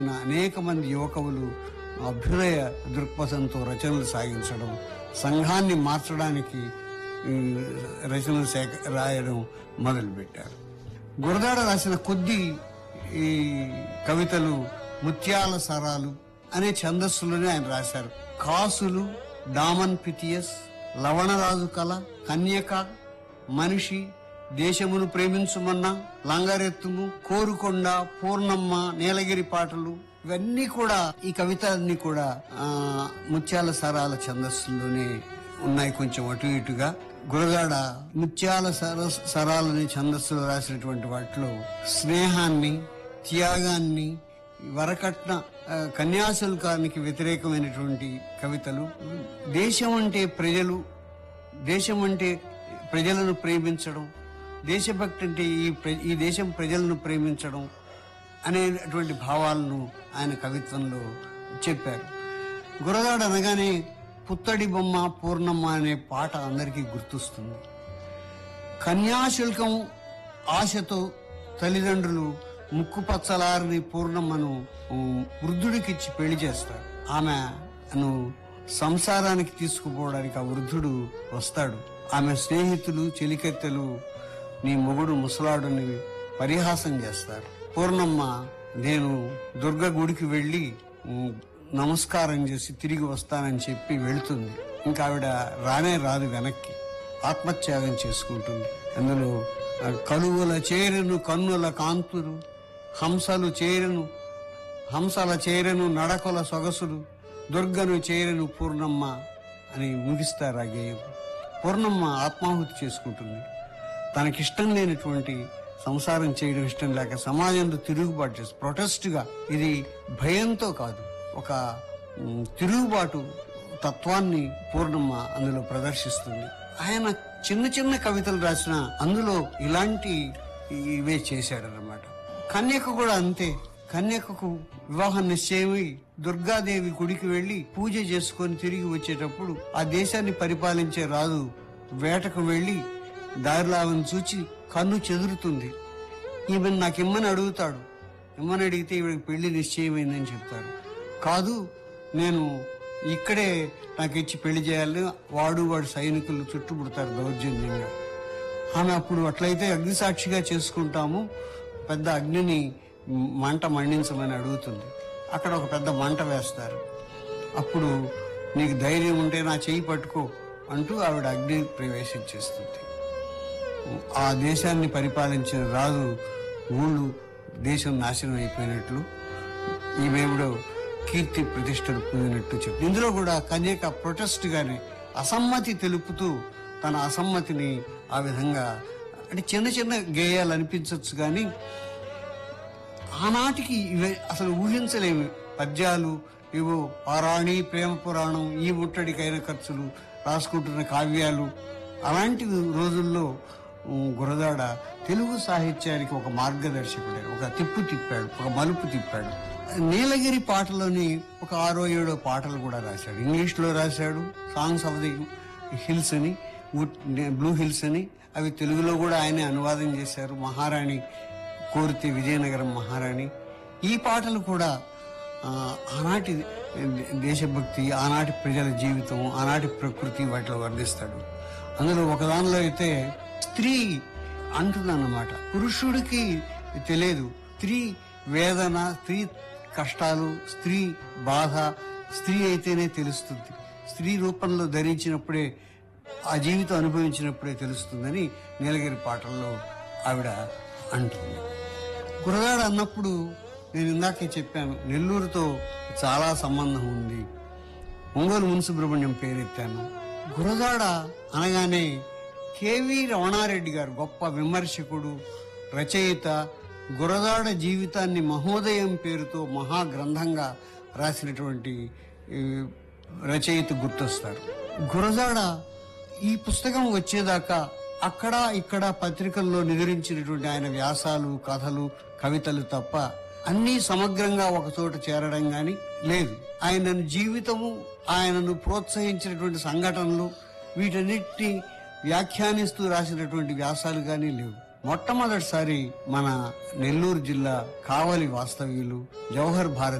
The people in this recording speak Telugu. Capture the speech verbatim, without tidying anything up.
అనేక మంది యువకులు అభ్యుదయ దృక్పథంతో రచనలు సాగించడం, సంఘాన్ని మార్చడానికి ఈ, రచనలు సేక రాయడం మొదలుపెట్టారు. గురదాడ రాసిన కొద్ది ఈ కవితలు ముత్యాల సరాలు అనే ఛందస్సులోనే ఆయన రాశారు. కాసులు, డామన్ పితియస్, లవణరాజు కళ, కన్యక, మనిషి, దేశమును ప్రేమించుమన్నా, లంగారెత్తుము, కోరుకొండ, పూర్ణమ్మ, నీలగిరి పాటలు ఇవన్నీ కూడా ఈ కవితలన్నీ కూడా ఆ ముత్యాల సరాల ఛందస్సులోనే ఉన్నాయి. కొంచెం అటు ఇటుగా గురదాడ ముత్యాల సర సరాలని ఛందస్సులో రాసినటువంటి వాటిలో స్నేహాన్ని, త్యాగాన్ని, వరకట్న కన్యాశుల్కానికి వ్యతిరేకమైనటువంటి కవితలు, దేశం అంటే ప్రజలు, దేశం అంటే ప్రజలను ప్రేమించడం, దేశభక్తి అంటే ఈ ఈ దేశం ప్రజలను ప్రేమించడం అనేటువంటి భావాలను ఆయన కవిత్వంలో చెప్పారు. గురదాడ అనగానే పుత్తడి బొమ్మ పూర్ణమ్మ అనే పాట అందరికీ గుర్తొస్తుంది. కన్యాశుల్కం ఆశతో తల్లిదండ్రులు ముక్కు పచ్చలారని పూర్ణమ్మను వృద్ధుడికిచ్చి పెళ్లి చేస్తారు. ఆమెను సంసారానికి తీసుకుపోవడానికి ఆ వృద్ధుడు వస్తాడు. ఆమె స్నేహితులు, చెలికెత్తెలు నీ మొగుడు ముసలాడుని పరిహాసం చేస్తారు. పూర్ణమ్మ నేను దుర్గ గుడికి వెళ్లి నమస్కారం చేసి తిరిగి వస్తానని చెప్పి వెళుతుంది. ఇంకా ఆవిడ రానే రాదు, వెనక్కి ఆత్మత్యాగం చేసుకుంటుంది. అందులో కలువల చేరెను కన్నుల కాంతులు, హంసలు చేరెను హంసల చేరెను నడకల సొగసులు, దుర్గను చేరెను పూర్ణమ్మ అని ముగిస్తారు ఆ గేయం. పూర్ణమ్మ ఆత్మాహుతి చేసుకుంటుంది. తనకిష్టం లేనటువంటి సంసారం చేయడం ఇష్టం లేక సమాజంలో తిరుగుబాటు చేస్తుంది. ప్రొటెస్ట్ గా, ఇది భయంతో కాదు, ఒక తిరుగుబాటు తత్వాన్ని పూర్ణమ్మ అందులో ప్రదర్శిస్తుంది. ఆయన చిన్న చిన్న కవితలు రాసిన అందులో ఇలాంటి ఇవే చేశాడనమాట. కన్యక కూడా అంతే. కన్యకకు వివాహం నిశ్చయమై దుర్గాదేవి గుడికి వెళ్లి పూజ చేసుకొని తిరిగి వచ్చేటప్పుడు ఆ దేశాన్ని పరిపాలించే రాజు వేటకు వెళ్లి దారిలో ఆమెను చూచి కన్ను చెదురుతుంది. ఈమెను నాకు ఇమ్మని అడుగుతాడు. ఇమ్మని అడిగితే ఈవిడికి పెళ్లి నిశ్చయమైందని చెప్తాడు. కాదు, నేను ఇక్కడే నాకు ఇచ్చి పెళ్లి చేయాలని వాడు వాడు సైనికులు చుట్టుముడతారు దౌర్జన్యంగా. ఆమె అప్పుడు అట్లయితే అగ్నిసాక్షిగా చేసుకుంటాము, పెద్ద అగ్నిని మంట మండించమని అడుగుతుంది. అక్కడ ఒక పెద్ద మంట వేస్తారు. అప్పుడు నీకు ధైర్యం ఉంటే నా చేయి పట్టుకో అంటూ ఆవిడ అగ్ని ప్రవేశించేస్తుంది. ఆ దేశాన్ని పరిపాలించిన రాజు ఊళ్ళు దేశం నాశనం అయిపోయినట్లు, ఈమెవిడో కీర్తి ప్రతిష్టలు పొందినట్టు చెప్పి ఇందులో కూడా కన్యక ప్రొటెస్ట్ గానే అసమ్మతి తెలుపుతూ తన అసమ్మతిని ఆ విధంగా, అంటే చిన్న చిన్న గేయాలు అనిపించవచ్చు కానీ ఆనాటికి ఇవే అసలు ఊహించలేము పద్యాలు. ఇవో పారాణి, ప్రేమ పురాణం, ఈ ముట్టడికైన ఖర్చులు రాసుకుంటున్న కావ్యాలు. అలాంటి రోజుల్లో గురదాడ తెలుగు సాహిత్యానికి ఒక మార్గదర్శకుడు, ఒక తిప్పు తిప్పాడు, ఒక మలుపు తిప్పాడు. నీలగిరి పాటలోని ఒక ఆరో ఏడో పాటలు కూడా రాశాడు. ఇంగ్లీష్ లో రాశాడు, సాంగ్స్ ఆఫ్ ది హిల్స్ అని, బ్లూ హిల్స్ అని. అవి తెలుగులో కూడా ఆయనే అనువాదం చేశారు. మహారాణి కోరితే విజయనగరం మహారాణి. ఈ పాటలు కూడా ఆనాటి దేశభక్తి, ఆనాటి ప్రజల జీవితం, ఆనాటి ప్రకృతి వాటిలో వర్ణిస్తాడు. అందులో ఒకదానిలో అయితే స్త్రీ అంటుందన్నమాట. పురుషుడికి తెలియదు స్త్రీ వేదన, స్త్రీ కష్టాలు, స్త్రీ బాధ స్త్రీ అయితేనే తెలుస్తుంది. స్త్రీ రూపంలో ధరించినప్పుడే, ఆ జీవితం అనుభవించినప్పుడే తెలుస్తుందని నీలగిరి పాటల్లో ఆవిడ అంటుంది. గురదాడ అన్నప్పుడు నేను ఇందాకే చెప్పాను, నెల్లూరుతో చాలా సంబంధం ఉంది. ఒంగోలు మున్సుబ్రహ్మణ్యం పేరెత్తాను. గురదాడ అనగానే కేవీ రమణారెడ్డి గారు గొప్ప విమర్శకుడు, రచయిత, గురదాడ జీవితాన్ని మహోదయం పేరుతో మహాగ్రంథంగా రాసినటువంటి రచయిత గుర్తొస్తారు. గురదాడ ఈ పుస్తకం వచ్చేదాకా అక్కడ ఇక్కడ పత్రికల్లో నిద్రించినటువంటి ఆయన వ్యాసాలు, కథలు, కవితలు తప్ప అన్నీ సమగ్రంగా ఒకచోట చేరడం గాని లేదు. ఆయనను జీవితము, ఆయనను ప్రోత్సహించినటువంటి సంఘటనలు, వీటన్నిటిని వ్యాఖ్యానిస్తూ రాసినటువంటి వ్యాసాలు గాని లేవు. మొట్టమొదటిసారి మన నెల్లూరు జిల్లా కావలి వాస్తవ్యులు జవహర్ భారత్